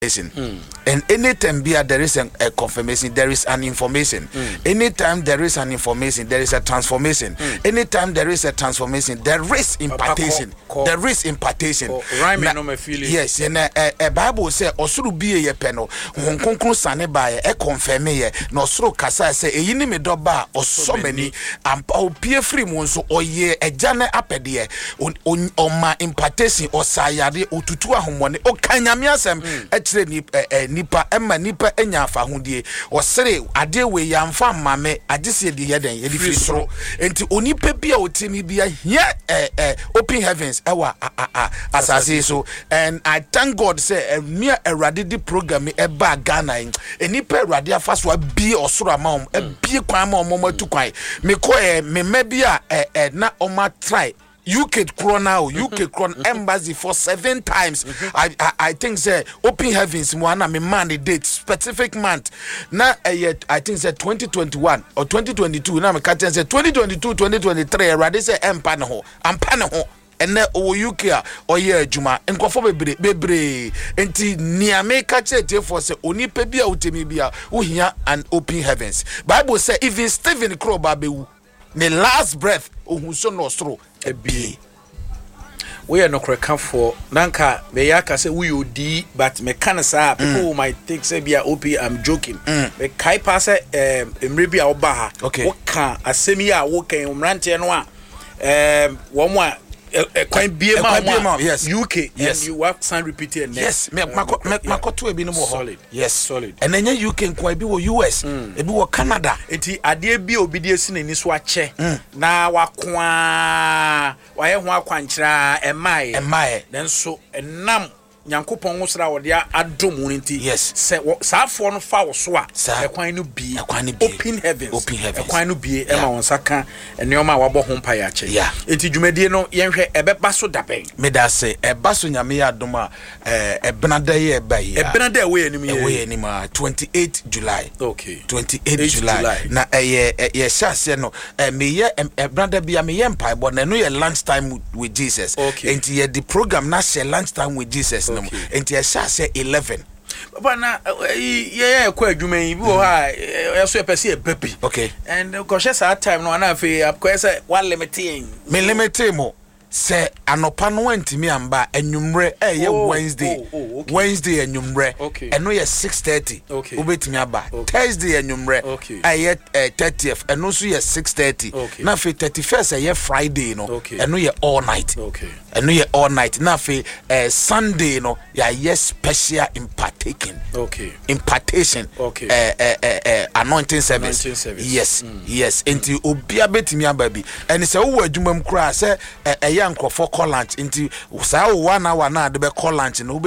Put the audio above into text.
And anytime there is a confirmation, there is an information. Anytime there is an information, there is a transformation. Anytime there is a transformation, there is impartation. There is impartation. Yes, and a Bible says, "Osuru biye ye peno, honkonkron sane baye, e confirme ye, no osuru kasa se, e yini me doba, osomeni, opie free monso, oye, e jane apedie, ma impartation, osayade, otutua humone, o kanyamiasem, nipa emma nipa enya afa hundie osere ade we yamfa mame agese de yeden ye free soro enti onipa bia otimi bia here open heavens ewa asase so. And I thank God say me erade di program e ba Ghana enipa erade afa so bi osoro amam e bi kwan ma omoma tu kwan me ko me mabia na oma try UK Crown embassy for 7 times. I think say open heavens one me man the date specific month. Now I think say 2021 or 2022. Now me catch say 2022 2023. Rather say empane ho and na UK or year juma nkofo bebre enti niame catch it for say onipa bia utemi bia uhia an open heavens. Bible say even Stephen Kroba bewu the last breath ohunso no soro ebi we are no cracking for nanka me yaka say we odi but me can say people might think say bia op I'm joking me kai pass emre bia oba ha wo ka asemi a wo kan umrante no a wo mo kwan bie ma yes UK yes. And you have sign repeated yes me makoto ebi no mo solid yes solid and then UK kwan bi wo US ebi wo Canada enti ade bi obidie si nani so ache na wakwa waye ho akwankyira emae then so enam Nyankopon wo sra wo dia adom nti yes se saafo no fa wo so a ekwan no bi open heavens ekwan no bi ema won saka eneoma wabɔ ho mpa ya che enti dwumadie no yenhwɛ ebeba so daben me da se eba so nyame ya adom a ebenada ye eba yi ebenada we anim 28 July okay 28 July na ye hyase no me ye ebenada bia me ye mpa bo na no ye lunch time with Jesus enti ye the program na share lunch time with Jesus. Enti a say 11 Papa na yeah kwa adwuma yi bi wo ha so e pese e baby okay and conscious that time no na fe akwa say one limiting me limiting mo say anopa no antimi amba anwumre ye Wednesday anwumre eno ye 6:30 obetimi aba Thursday anwumre ye 30th eno so ye 6:30 na fe 31st ye Friday no eno ye all night eno ye all night na fe Sunday no ye special impartation anointing service yes enti obia betimi aba bi ene se wo adwuma mkura se nkrofo call lunch nti saa 1 hour na de be call lunch no